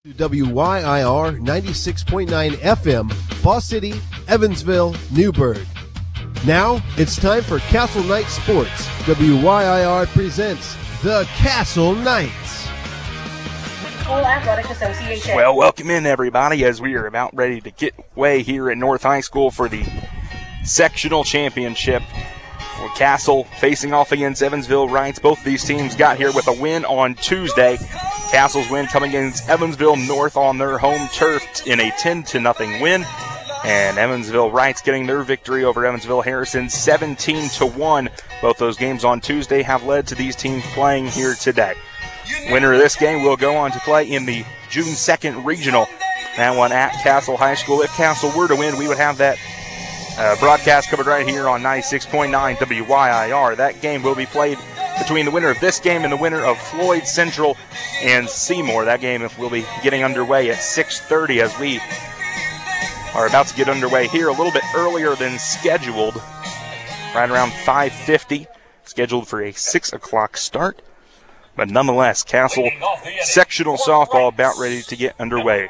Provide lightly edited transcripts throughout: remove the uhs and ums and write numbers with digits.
WYIR 96.9 FM, Boss City, Evansville, Newburgh. Now it's time for Castle Knights Sports. WYIR presents the Castle Knights. School Athletic Association. Well, welcome in everybody as we are about ready to get away here at North High School for the sectional championship. For Castle facing off against Evansville Knights. Both of these teams got here with a win on Tuesday. Castle's win coming against Evansville North on their home turf in a 10-0 win. And Evansville Knights getting their victory over Evansville Harrison 17-1. Both those games on Tuesday have led to these teams playing here today. Winner of this game will go on to play in the June 2nd regional. That one at Castle High School. If Castle were to win, we would have that broadcast covered right here on 96.9 WYIR. That game will be played between the winner of this game and the winner of Floyd Central and Seymour. That game will be getting underway at 6:30 as we are about to get underway here a little bit earlier than scheduled. Right around 5:50, scheduled for a 6 o'clock start. But nonetheless, Castle sectional softball about ready to get underway.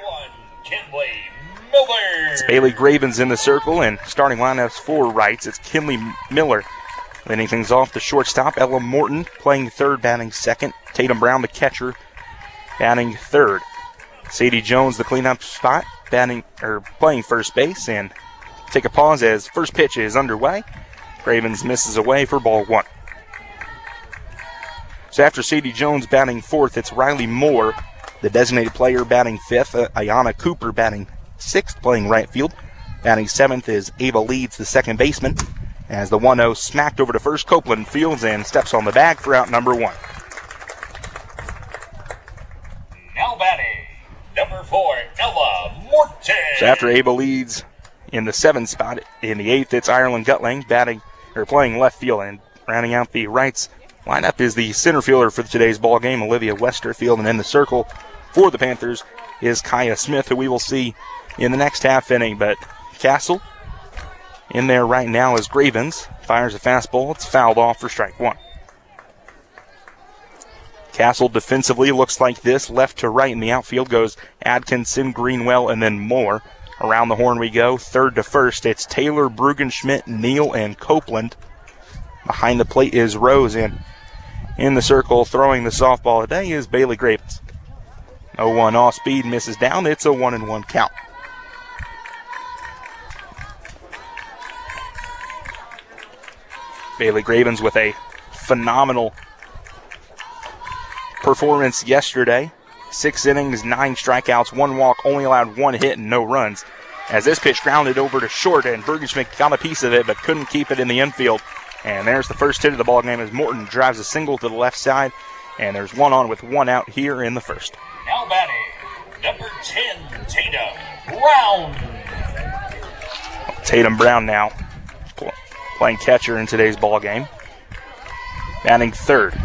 It's Bailey Gravens in the circle, and starting lineups for Wrights. It's Kinley Miller leading things off. The shortstop, Ella Morton, playing third, batting second. Tatum Brown, the catcher, batting third. Sadie Jones, the cleanup spot, playing first base. And take a pause as first pitch is underway. Gravens misses away for ball one. So after Sadie Jones batting fourth, it's Riley Moore, the designated player, batting fifth. Ayana Cooper batting sixth, playing right field. Batting seventh is Ava Leeds, the second baseman, as the 1-0 smacked over to first. Copeland fields and steps on the bag for out number one. Now batting, number 4, Ella Morton. So after Ava Leeds in the seventh spot, in the eighth, it's Ireland Gutling playing left field, and rounding out the Wrights lineup is the center fielder for today's ball game, Olivia Westerfield, and in the circle for the Panthers is Kaya Smith, who we will see in the next half inning. But Castle in there right now is Gravens. Fires a fastball. It's fouled off for strike one. Castle defensively looks like this. Left to right in the outfield goes Atkinson, Greenwell, and then Moore. Around the horn we go. Third to first, it's Taylor, Brugenschmidt, Neal, and Copeland. Behind the plate is Rose, and in the circle throwing the softball today is Bailey Gravens. 0-1 off speed, misses down. It's a 1-1 count. Bailey Gravens with a phenomenal performance yesterday. 6 innings, 9 strikeouts, 1 walk, only allowed 1 hit and no runs. As this pitch grounded over to short, and Bergenschmidt got a piece of it but couldn't keep it in the infield. And there's the first hit of the ball game as Morton drives a single to the left side. And there's 1 on with 1 out here in the first. Now batting, number 10, Tatum Brown. Tatum Brown now playing catcher in today's ball game. Batting third.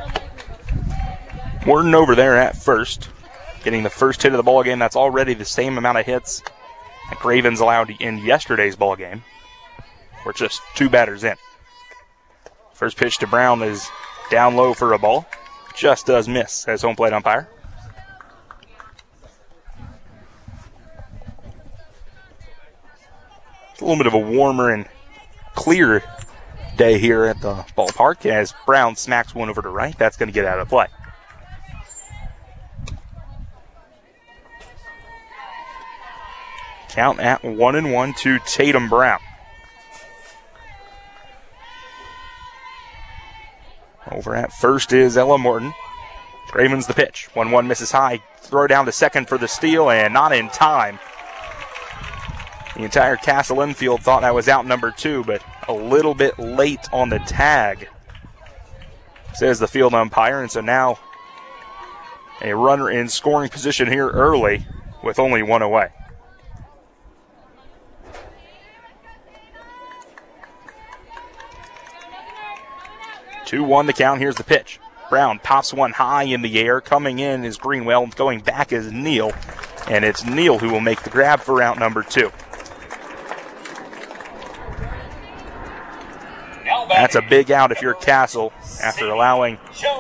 Morton over there at first, getting the first hit of the ball game. That's already the same amount of hits that Gravens allowed in yesterday's ball game. We're just 2 batters in. First pitch to Brown is down low for a ball. Just does miss, says home plate umpire. It's a little bit of a warmer and clear day here at the ballpark as Brown smacks one over to right. That's going to get out of play. Count at 1-1 to Tatum Brown. Over at first is Ella Morton. Gravens the pitch. 1-1 misses high. Throw down to second for the steal, and not in time. The entire Castle infield thought that was out number 2, but a little bit late on the tag, says the field umpire. And so now a runner in scoring position here early with only 1 away. Two-1 the count. Here's the pitch. Brown pops one high in the air. Coming in is Greenwell. Going back is Neal. And it's Neal who will make the grab for out number 2. That's a big out if you're Castle after allowing